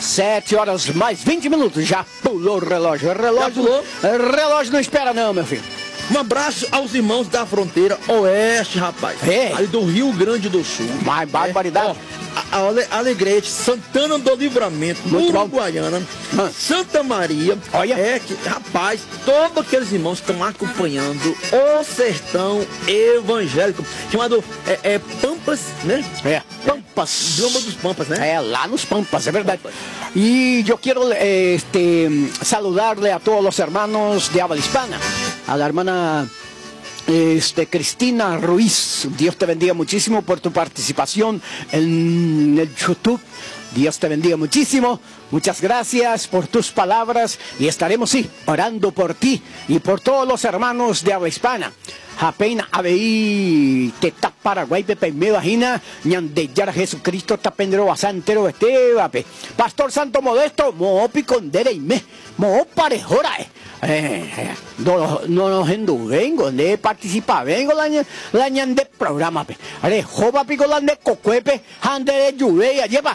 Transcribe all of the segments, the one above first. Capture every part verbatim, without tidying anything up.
Sete horas mais vinte minutos. Já pulou o relógio. O relógio, pulou? relógio não espera não, meu filho. Um abraço aos irmãos da fronteira oeste, rapaz. É. Ali do Rio Grande do Sul. Mais barbaridade. É. A, a Alegrete, Santana do Livramento, Uruguaiana, ah. Santa Maria. Olha. É que, rapaz, todos aqueles irmãos estão acompanhando o sertão evangélico, chamado é, é Pampas, né? É, Pampas. Grama dos Pampas, né? É, lá nos Pampas, é verdade. E eu quero este, saludarle a todos os hermanos de habla hispana. A la hermana este, Cristina Ruiz. Dios te bendiga muchísimo por tu participación en el YouTube. Dios te bendiga muchísimo. Muchas gracias por tus palabras. Y estaremos, sí, orando por ti y por todos los hermanos de habla hispana. Apenas abei te está Paraguay pepe me imagina ñandeyar Jesucristo está pendero basantero este vape. Pastor Santo Modesto moopi condere y me mo parejora eh. Eh, no, no nos enduvengo de participar vengo la la ñande programa pe ale joba pico la de cocuepe ande de lluvia lleva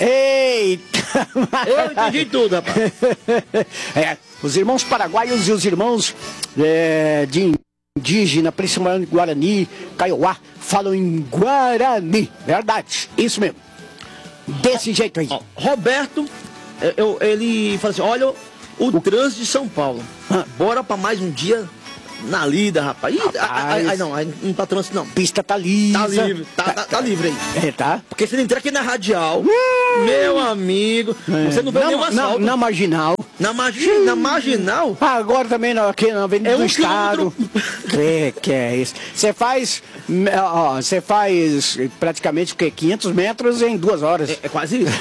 ei eu entendi tudo, rapaz. É, os irmãos paraguaios e os irmãos é, de indígena, principalmente Guarani, Kaiowá, falam em Guarani, verdade, isso mesmo, desse jeito aí. Roberto, eu, ele fala assim, olha o, o trânsito de São Paulo, ah. bora pra mais um dia na lida, rapaz. Ih, rapaz. Aí, aí não, aí não tá trânsito não. Pista tá lisa. Tá livre, tá, tá, tá, tá livre aí. É, tá. Porque se ele entrar aqui na radial, hum. meu amigo, é. você não vê nenhum asfalto. Na, na marginal. Na, margi hum. na marginal? Agora também aqui na Avenida é um do Estado. Que que é isso? Você faz, ó, você faz praticamente o quê? quinhentos metros em duas horas. É, é quase isso.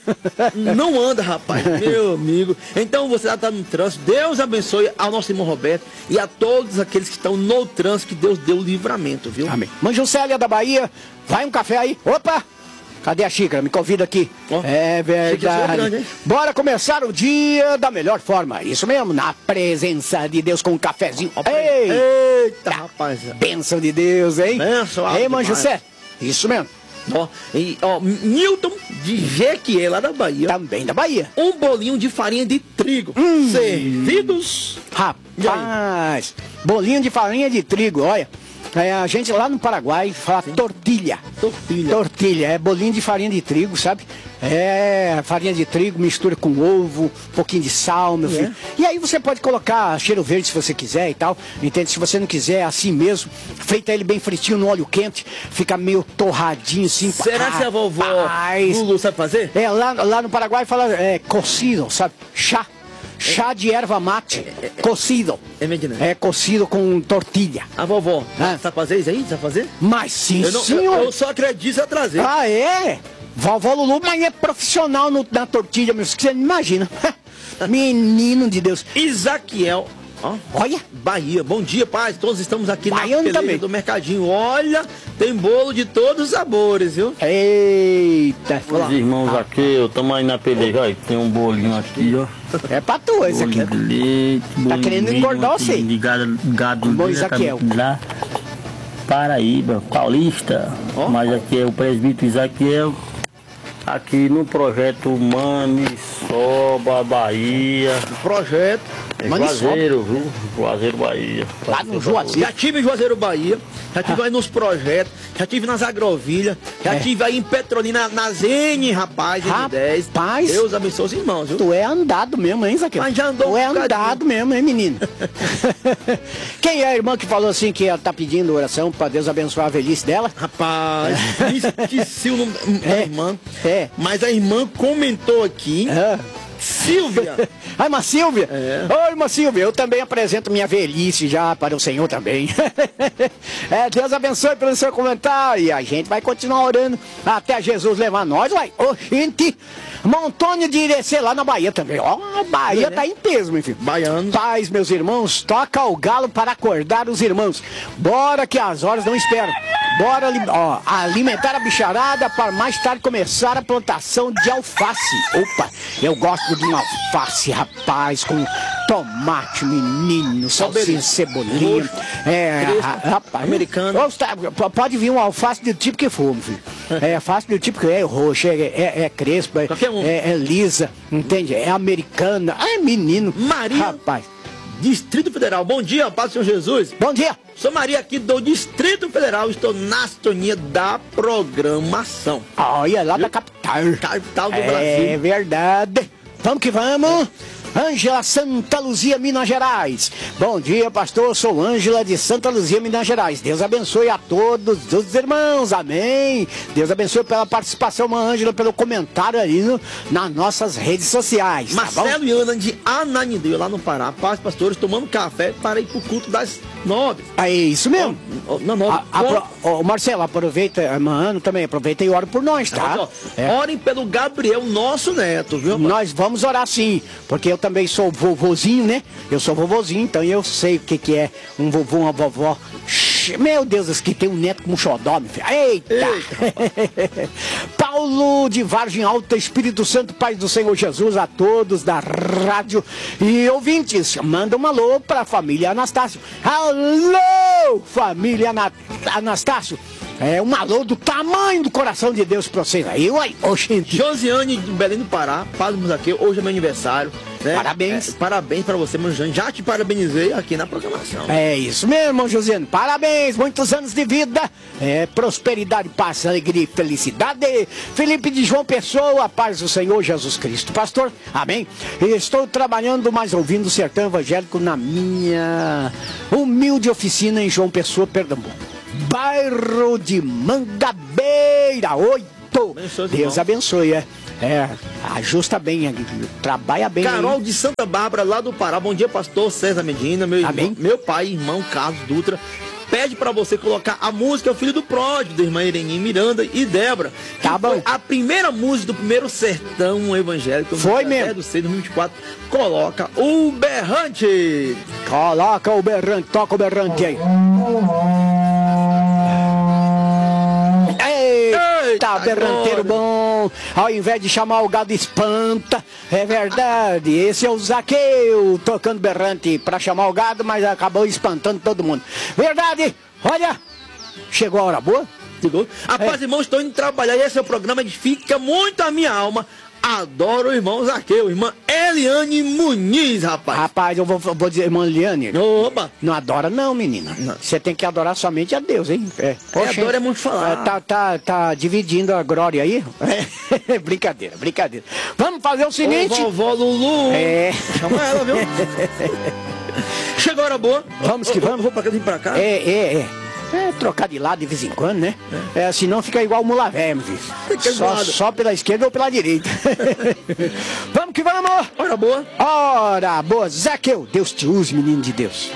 Não anda, rapaz, meu amigo. Então você já tá no trânsito. Deus abençoe ao nosso irmão Roberto e a todos aqueles que estão no trânsito, que Deus deu livramento, viu? Amém. Manjucélia da Bahia, vai um café aí. Opa! Cadê a xícara? Me convida aqui. Oh, é verdade. Grande, bora começar o dia da melhor forma. Isso mesmo, na presença de Deus com um cafezinho. Oh, eita, eita, rapaz. Bênção de Deus, hein? Bênção. Ei, Manjucé. Isso mesmo. Ó, e, ó, Newton de Jequié, lá da Bahia. Também da Bahia. Um bolinho de farinha de trigo. Hum. Servidos. Rapaz, bolinho de farinha de trigo, olha. É, a gente lá no Paraguai fala Sim. tortilha. Tortilha. Tortilha, é bolinho de farinha de trigo, sabe? É, farinha de trigo, mistura com ovo, um pouquinho de sal, meu é. filho. E aí você pode colocar cheiro verde se você quiser e tal, entende? Se você não quiser, assim mesmo, feita ele bem fritinho no óleo quente, fica meio torradinho assim. Será que a vovó Lulu sabe fazer? É, lá, lá no Paraguai fala é, cocido, sabe? Chá. Chá de erva mate, é, é, cocido. É medina. É cocido com tortilha. A vovó, ah. sabe fazer isso aí? Sabe fazer? Mas sim, eu não, senhor. Eu, eu só acredito em trazer. Ah, é? Vovó Lulu, mas é profissional no, na tortilha, meu. Você não imagina. Menino de Deus. Isaquiel. Oh, olha, Bahia, bom dia, paz. Todos estamos aqui Baiano na peleja do mercadinho. Olha, tem bolo de todos os sabores, viu? Eita, os irmãos ah. aqui, estamos aí na peleja. Olha, tem um bolinho aqui, ó. É pra tu esse aqui. De leite, tá querendo engordar você? De gado, gado bom Isaquiel. Lá, Paraíba, Paulista. Oh. Mas aqui é o presbítero Isaquiel. Aqui no projeto Maniçoba, Bahia. Projeto é Juazeiro, viu? Juazeiro, Bahia. Lá no Juazeiro. Já tive em Juazeiro, Bahia. Já tive ah. aí nos projetos. Já tive nas agrovilhas. Já é. tive aí em Petrolina, na Zene, rapaz. Rapaz. dez. Deus abençoe os irmãos, viu? Tu é andado mesmo, hein, Zaqueu? Mas já andou Tu é andado mesmo, hein, menino? Quem é a irmã que falou assim que ela tá pedindo oração pra Deus abençoar a velhice dela? Rapaz, esqueci o nome da é. irmã. É. Mas a irmã comentou aqui. É. Silvia! Ai, irmã Silvia! É. Oi, irmã Silvia, eu também apresento minha velhice já para o Senhor também. É, Deus abençoe pelo seu comentário e a gente vai continuar orando até Jesus levar nós, vai. Ô, gente, Montônio de Irecê lá na Bahia também. Ó, a Bahia é. tá em peso, meu filho. Baiano. Paz, meus irmãos, toca o galo para acordar os irmãos. Bora que as horas não esperam. Bora ó, alimentar a bicharada para mais tarde começar a plantação de alface. Opa, eu gosto de uma alface, rapaz, com tomate, menino, salsinha, cebolinha. É, rapaz, americano. Pode vir uma alface do tipo que for, filho. É alface do tipo que é roxa, é, é, é crespa, é, é, é lisa, entende? É americana. Ah, é menino. Maria. Rapaz. Distrito Federal. Bom dia, paz do Senhor Jesus. Bom dia. Sou Maria aqui do Distrito Federal. Estou na sintonia da programação. Olha, lá da capital. Capital do é Brasil. É verdade. Vamos que vamos. Ângela, Santa Luzia, Minas Gerais. Bom dia, pastor. Sou Ângela de Santa Luzia, Minas Gerais. Deus abençoe a todos os irmãos. Amém. Deus abençoe pela participação, Ângela, pelo comentário aí no, nas nossas redes sociais. Marcelo tá e Ana de Ananindeua, lá no Pará. Paz, pastores, tomando café para ir pro culto das nove. É isso mesmo. Oh, não, nove. A, apro, oh, Marcelo, aproveita, Ana também, aproveita e ora por nós, tá? Mas, ó, é. Orem pelo Gabriel, nosso neto, viu? Rapaz? Nós vamos orar sim, porque eu também sou vovozinho, né? Eu sou vovozinho, então eu sei o que, que é um vovô, uma vovó. Meu Deus, que tem um neto com um xodó, meu filho. Eita! Eita. Paulo de Vargem Alta, Espírito Santo, Pai do Senhor Jesus, a todos da rádio e ouvintes. Manda um alô para a família Anastácio. Alô, família Ana Anastácio. É um alô do tamanho do coração de Deus pra vocês aí, uai. Oxente. Josiane de Belém do Pará, fazemos aqui, hoje é meu aniversário. Né? Parabéns. É, parabéns pra você, meu Josiane. Já te parabenizei aqui na programação. É isso mesmo, Josiane. Parabéns, muitos anos de vida. É, prosperidade, paz, alegria e felicidade. Felipe de João Pessoa, a paz do Senhor Jesus Cristo. Pastor, amém. Estou trabalhando, mas ouvindo o Sertão Evangélico na minha humilde oficina em João Pessoa, Pernambuco. Bairro de Mangabeira, oito. Deus abençoe, é. É, ajusta bem, trabalha bem. Carol aí. de Santa Bárbara, lá do Pará. Bom dia, pastor César Medina, meu, amém. Irmão, meu pai, irmão Carlos Dutra. Pede pra você colocar a música O Filho do Pródigo, da irmã Irene Miranda e Débora. Tá bom. A primeira música do primeiro sertão evangélico. Foi mesmo. Do seis de dois mil e vinte e quatro. Coloca o berrante. Coloca o berrante, toca o berrante aí. Eita, berranteiro bom. Ao invés de chamar o gado espanta. É verdade. Esse é o Zaqueu tocando berrante pra chamar o gado, mas acabou espantando todo mundo. Verdade. Olha, chegou a hora boa. Chegou. Rapaz, é. Irmãos, estou indo trabalhar e esse é o programa edifica muito a minha alma. Adoro o irmão Zaqueu, irmã Eliane Muniz, rapaz. Rapaz, eu vou, vou dizer, irmã Eliane. Opa. Não adora não, menina. Você tem que adorar somente a Deus, hein? É, é adora é muito falar. É, tá, tá, tá dividindo a glória aí? É. Brincadeira, brincadeira. Vamos fazer o seguinte. Ô, vovó Lulu. É. Chama ela, viu? Chegou a hora boa. Vamos que vamos. Vou pra cá, vem pra cá. É, é, é. É, trocar de lado de vez em quando, né? É, é senão fica igual o mula velho, meu filho. Só, só pela esquerda ou pela direita. Vamos que vamos! Hora boa. Hora boa. Zaqueu, Deus te use, menino de Deus.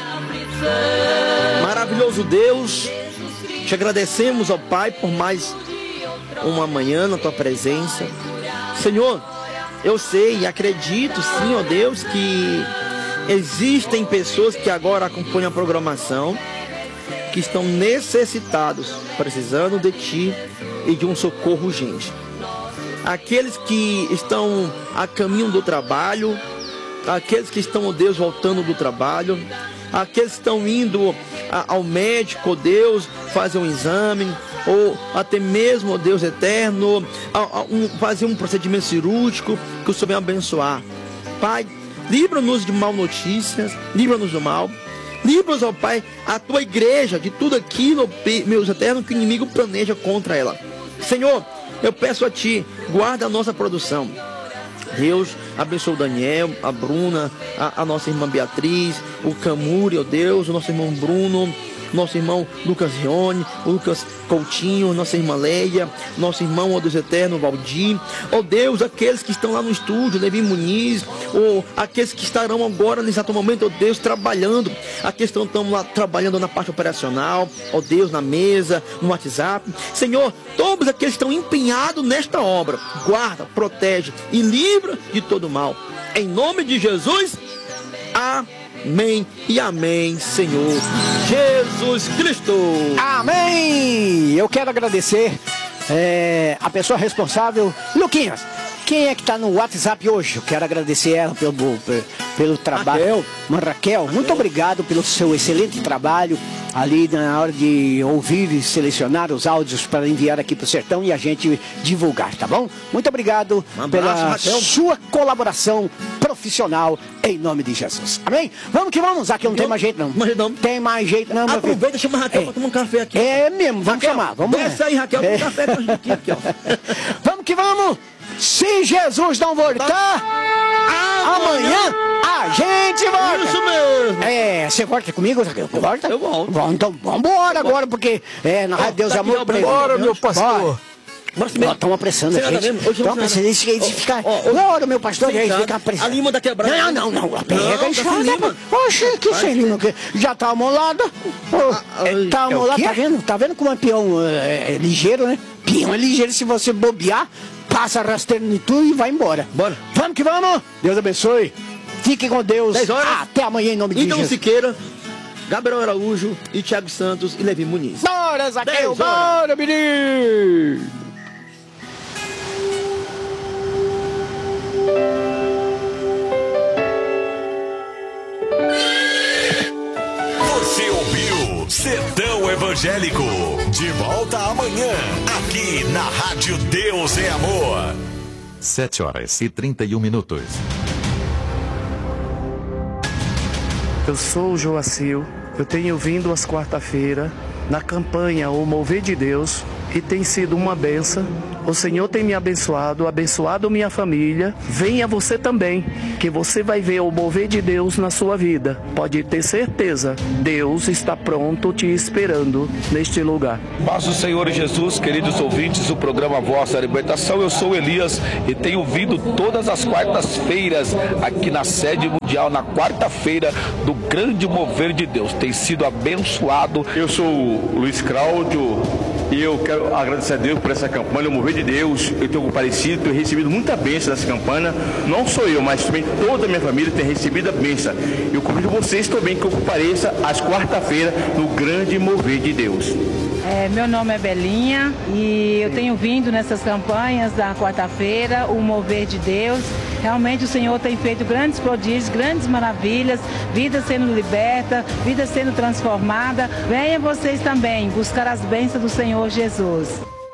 Maravilhoso Deus, te agradecemos, ó Pai, por mais uma manhã na tua presença. Senhor, eu sei e acredito, sim, ó Deus, que existem pessoas que agora acompanham a programação, que estão necessitados, precisando de Ti e de um socorro urgente. Aqueles que estão a caminho do trabalho, aqueles que estão, ó Deus, voltando do trabalho, aqueles que estão indo a, ao médico, ó Deus, fazer um exame, ou até mesmo, ó Deus eterno, a, a, um, fazer um procedimento cirúrgico, que o Senhor venha abençoar. Pai, livra-nos de mal notícias, livra-nos do mal. Livra-nos, ó Pai, a tua igreja de tudo aquilo, meus eternos, que o inimigo planeja contra ela. Senhor, eu peço a Ti, guarda a nossa produção. Deus, abençoe o Daniel, a Bruna, a, a nossa irmã Beatriz, o Camuri, ó Deus, o nosso irmão Bruno, nosso irmão Lucas Rione, Lucas Coutinho, nossa irmã Leia, nosso irmão, ó Deus eterno, Valdir, ó Deus, aqueles que estão lá no estúdio, Levi Muniz, ou aqueles que estarão agora nesse exato momento, ó Deus, trabalhando, aqueles que estão lá trabalhando na parte operacional, ó Deus, na mesa, no WhatsApp. Senhor, todos aqueles que estão empenhados nesta obra, guarda, protege e livra de todo mal. Em nome de Jesus, amém. Amém e amém, Senhor Jesus Cristo. Amém. Eu quero agradecer é, a pessoa responsável, Luquinhas. Quem é que está no WhatsApp hoje? Eu quero agradecer ela pelo, pelo, pelo trabalho. Raquel. Uma Raquel, Raquel, muito obrigado pelo seu excelente trabalho ali na hora de ouvir e selecionar os áudios para enviar aqui para o Sertão e a gente divulgar, tá bom? Muito obrigado um abraço, pela Raquel. sua colaboração profissional em nome de Jesus. Amém? Vamos que vamos. Aqui não tem mais jeito não. Mas não. Tem mais jeito não. meu filho. Aproveita e chama a Raquel É. para tomar um café aqui. É mesmo, vamos Raquel, chamar. Vamos desce aí, Raquel, toma É. um café com a gente aqui, ó. Vamos que vamos! Se Jesus não voltar, amanhã a gente volta! Isso mesmo! É, você volta comigo? Volta? Eu volto. Bom, então vamos embora agora, porque é, na Rádio Deus tá é Amor. aqui, ó, Bora, meu pastor! Estão apressando a Você nada gente. mesmo? Hoje Estão não apressando. Isso que Ó, ficar. ó, ó, Bora, meu pastor, e aí sentado. fica apressando. A lima da quebrada. Não, não, não. Pega Não, e tá chama. sem lima. Oxe, que sem lima. que- Já tá amolada. Ô, ai, Tá é o amolada, quê? tá vendo? Tá vendo como é peão é, é ligeiro, né? Peão é ligeiro, se você bobear, passa rasteiro em tudo e vai embora. Bora. Vamos que vamos. Deus abençoe. Fique com Deus. dez horas. Até amanhã em nome de Então Jesus. Siqueira, Gabriel Araújo e Thiago Santos e Levi Muniz. Bora, Zaqueu. dez horas. Bora, menino. Você ouviu Sertão Evangélico. De volta amanhã, aqui na Rádio Deus é Amor. sete horas e trinta e um minutos. Eu sou o Joacil, eu tenho vindo às quarta-feiras na campanha O Mover de Deus e tem sido uma benção. O Senhor tem me abençoado, abençoado minha família. Venha você também, que você vai ver o mover de Deus na sua vida. Pode ter certeza, Deus está pronto te esperando neste lugar. Paz do Senhor Jesus, queridos ouvintes do programa Voz da Libertação, eu sou Elias e tenho vindo todas as quartas-feiras aqui na sede mundial, na quarta-feira do grande mover de Deus. Tem sido abençoado. Eu sou o Luiz Cláudio e eu quero agradecer a Deus por essa campanha, o mover de Deus. Eu tenho comparecido, tenho recebido muita bênção dessa campanha. Não sou eu, mas também toda a minha família tem recebido a bênção. Eu convido vocês também que eu compareça às quarta-feiras no grande mover de Deus. É, meu nome é Belinha e eu tenho vindo nessas campanhas da quarta-feira, o mover de Deus. Realmente o Senhor tem feito grandes prodígios, grandes maravilhas, vida sendo liberta, vida sendo transformada. Venham vocês também buscar as bênçãos do Senhor Jesus.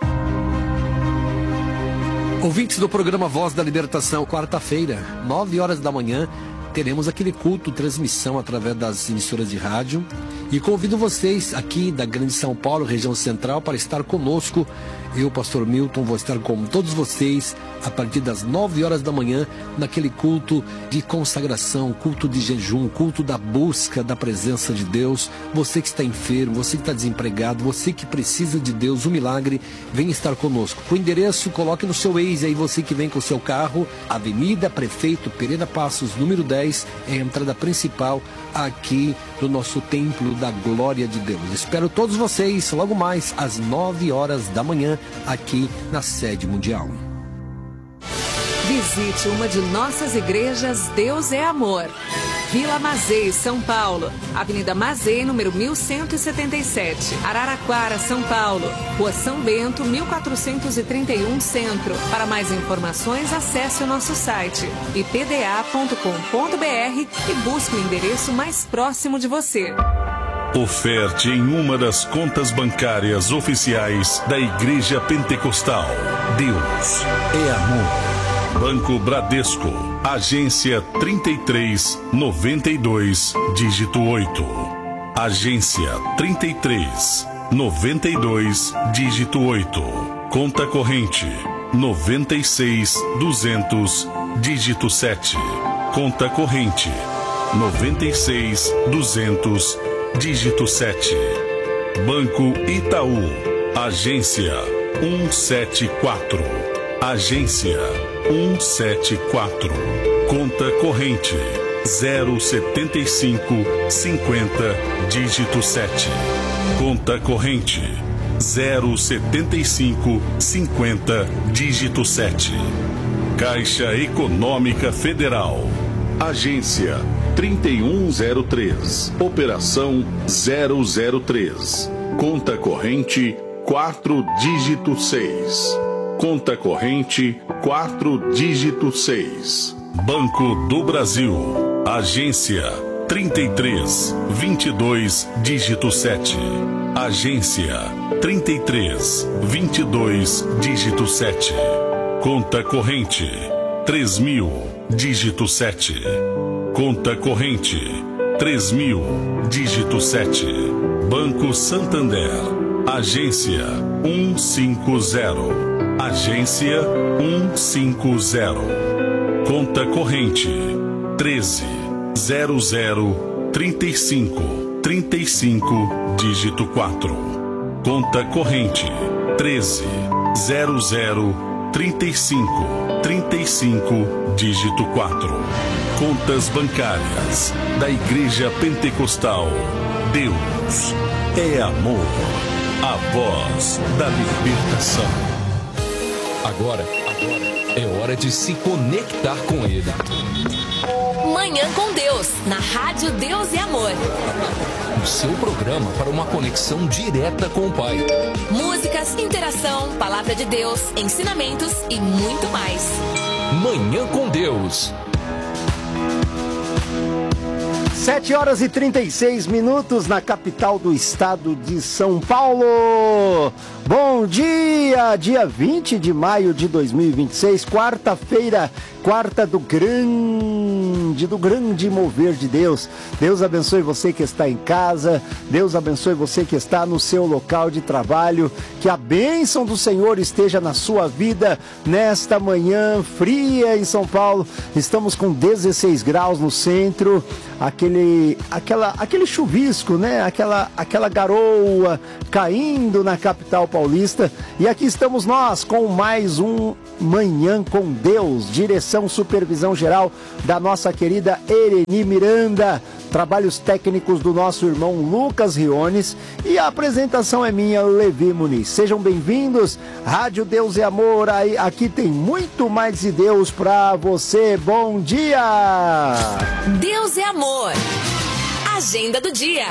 Ouvintes do programa Voz da Libertação, quarta-feira, nove horas da manhã, teremos aquele culto, transmissão através das emissoras de rádio. E convido vocês aqui da Grande São Paulo, região central, para estar conosco. Eu, pastor Milton, vou estar com todos vocês a partir das nove horas da manhã, naquele culto de consagração, culto de jejum, culto da busca da presença de Deus. Você que está enfermo, você que está desempregado, você que precisa de Deus, um milagre, vem estar conosco. O endereço, coloque no seu Waze aí, você que vem com o seu carro, Avenida Prefeito Pereira Passos, número dez, é a entrada principal aqui do nosso Templo da Glória de Deus. Espero todos vocês logo mais às nove horas da manhã aqui na sede mundial. Visite uma de nossas igrejas Deus é Amor. Vila Mazei, São Paulo. Avenida Mazei, número mil cento e setenta e sete. Araraquara, São Paulo. Rua São Bento, mil quatrocentos e trinta e um, Centro. Para mais informações, acesse o nosso site i p d a ponto com ponto b r e busque o endereço mais próximo de você. Oferte em uma das contas bancárias oficiais da Igreja Pentecostal. Deus é Amor. Banco Bradesco, agência trinta e três, noventa e dois, dígito oito. Agência trinta e três, noventa e dois, dígito oito. Conta corrente noventa e seis, duzentos, dígito sete. Conta corrente noventa e seis, duzentos, dígito sete. Banco Itaú, agência cento e setenta e quatro. Agência cento e setenta e quatro. Conta corrente zero setenta e cinco, cinquenta, dígito sete. Conta corrente zero setenta e cinco, cinquenta, dígito sete. Caixa Econômica Federal. Agência trinta e um zero três. Operação zero zero três. Conta corrente quatro dígito seis. Conta corrente quatro dígito seis. Banco do Brasil. Agência trinta e três vinte e dois dígito sete. Agência trinta e três vinte e dois dígito sete. Conta corrente três mil dígito sete. Conta corrente três mil dígito sete. Banco Santander. Agência um cinco zero. Agência um cinco zero. Conta corrente treze zero zero trinta e cinco trinta e cinco dígito quatro. Conta corrente treze zero zero trinta e cinco trinta e cinco dígito quatro. Contas bancárias da Igreja Pentecostal. Deus é amor. A voz da libertação. Agora, agora é hora de se conectar com Ele. Manhã com Deus, na Rádio Deus e Amor. O seu programa para uma conexão direta com o Pai. Músicas, interação, palavra de Deus, ensinamentos e muito mais. Manhã com Deus. sete horas e trinta e seis minutos na capital do estado de São Paulo. Bom dia, dia vinte de maio de dois mil e vinte e seis, quarta-feira, quarta do grande, do grande mover de Deus. Deus abençoe você que está em casa, Deus abençoe você que está no seu local de trabalho, que a bênção do Senhor esteja na sua vida nesta manhã fria em São Paulo. Estamos com dezesseis graus no centro, aquele, aquela, aquele chuvisco, né? Aquela, aquela garoa caindo na capital paulista. E aqui estamos nós com mais um Manhã com Deus, direção, supervisão geral da nossa querida Ereni Miranda, trabalhos técnicos do nosso irmão Lucas Riones e a apresentação é minha, Levi Muniz. Sejam bem-vindos, Rádio Deus e Amor, aí, aqui tem muito mais de Deus para você. Bom dia! Deus é Amor, agenda do dia.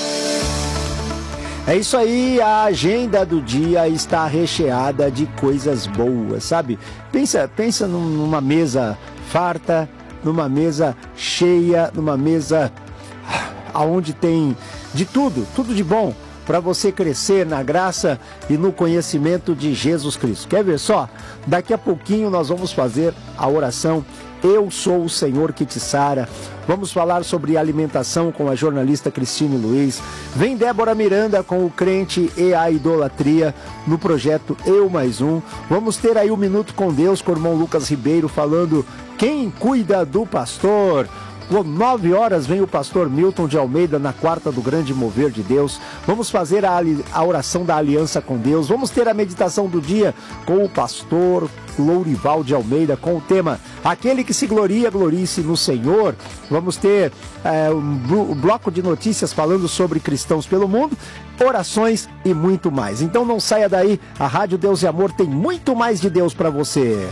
É isso aí, a agenda do dia está recheada de coisas boas, sabe? Pensa, pensa numa mesa farta, numa mesa cheia, numa mesa onde tem de tudo, tudo de bom, para você crescer na graça e no conhecimento de Jesus Cristo. Quer ver só? Daqui a pouquinho nós vamos fazer a oração Eu Sou o Senhor que te sara. Vamos falar sobre alimentação com a jornalista Cristine Luiz. Vem Débora Miranda com o crente e a idolatria no projeto Eu Mais Um. Vamos ter aí um Minuto com Deus com o irmão Lucas Ribeiro falando quem cuida do pastor. Às nove horas vem o pastor Milton de Almeida na quarta do grande mover de Deus. Vamos fazer a, a oração da aliança com Deus. Vamos ter a meditação do dia com o pastor Lourival de Almeida com o tema Aquele que se gloria, glorie-se no Senhor. Vamos ter é, um bloco de notícias falando sobre cristãos pelo mundo, orações e muito mais. Então não saia daí, a Rádio Deus e Amor tem muito mais de Deus para você.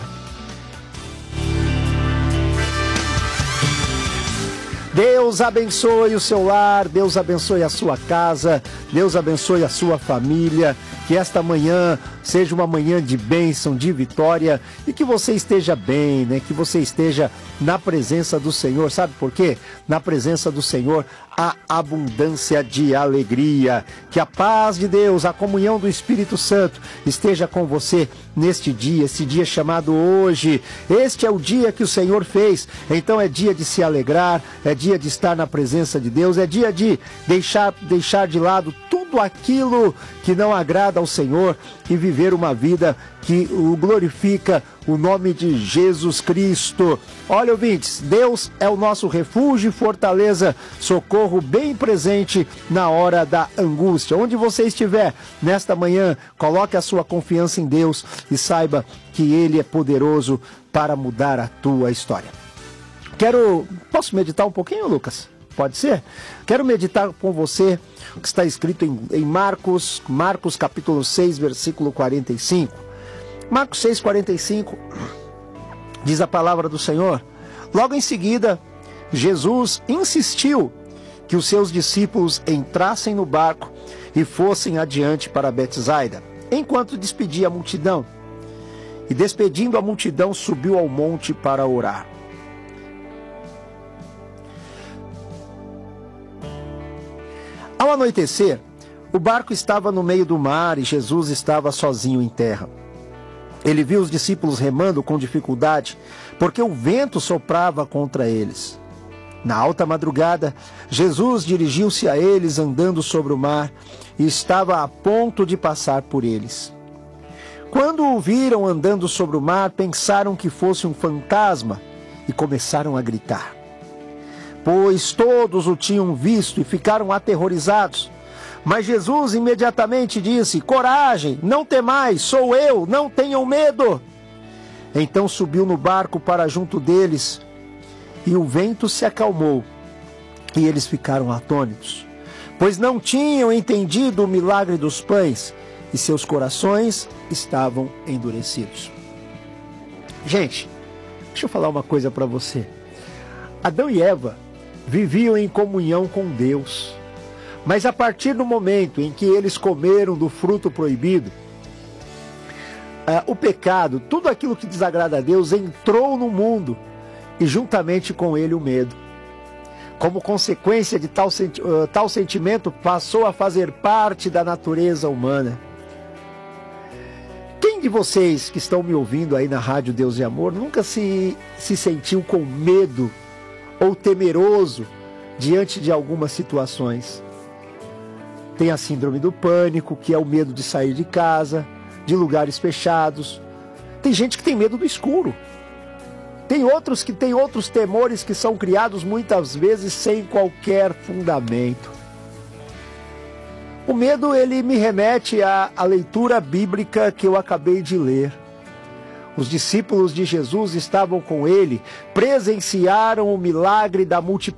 Deus abençoe o seu lar, Deus abençoe a sua casa, Deus abençoe a sua família, que esta manhã seja uma manhã de bênção, de vitória e que você esteja bem, né? Que você esteja na presença do Senhor, sabe por quê? Na presença do Senhor há abundância de alegria, que a paz de Deus, a comunhão do Espírito Santo esteja com você neste dia, esse dia chamado hoje. Este é o dia que o Senhor fez, então é dia de se alegrar, é dia de estar na presença de Deus, é dia de deixar, deixar de lado tudo aquilo que não agrada ao Senhor e viver uma vida que o glorifica o nome de Jesus Cristo. Olha, ouvintes, Deus é o nosso refúgio e fortaleza, socorro bem presente na hora da angústia. Onde você estiver nesta manhã, coloque a sua confiança em Deus e saiba que Ele é poderoso para mudar a tua história. Quero... Posso meditar um pouquinho, Lucas? Pode ser? Quero meditar com você o que está escrito em, em Marcos, Marcos capítulo seis, versículo quarenta e cinco. Marcos seis, quarenta e cinco, diz a palavra do Senhor. Logo em seguida, Jesus insistiu que os seus discípulos entrassem no barco e fossem adiante para Betsaida, enquanto despedia a multidão. E despedindo a multidão, subiu ao monte para orar. Ao anoitecer, o barco estava no meio do mar e Jesus estava sozinho em terra. Ele viu os discípulos remando com dificuldade, porque o vento soprava contra eles. Na alta madrugada, Jesus dirigiu-se a eles andando sobre o mar e estava a ponto de passar por eles. Quando o viram andando sobre o mar, pensaram que fosse um fantasma e começaram a gritar, pois todos o tinham visto e ficaram aterrorizados. Mas Jesus imediatamente disse: coragem, não temais, sou eu, não tenham medo. Então subiu no barco para junto deles, e o vento se acalmou, e eles ficaram atônitos, pois não tinham entendido o milagre dos pães, e seus corações estavam endurecidos. Gente, deixa eu falar uma coisa para você. Adão e Eva viviam em comunhão com Deus, mas a partir do momento em que eles comeram do fruto proibido, uh, o pecado, tudo aquilo que desagrada a Deus, entrou no mundo, e juntamente com ele o medo. Como consequência de tal, senti uh, tal sentimento, passou a fazer parte da natureza humana. Quem de vocês que estão me ouvindo aí na Rádio Deus e Amor nunca se, se sentiu com medo ou temeroso diante de algumas situações? Tem a síndrome do pânico, que é o medo de sair de casa, de lugares fechados. Tem gente que tem medo do escuro. Tem outros que têm outros temores que são criados muitas vezes sem qualquer fundamento. O medo, ele me remete à, à leitura bíblica que eu acabei de ler. Os discípulos de Jesus estavam com ele, presenciaram o milagre da multiplicação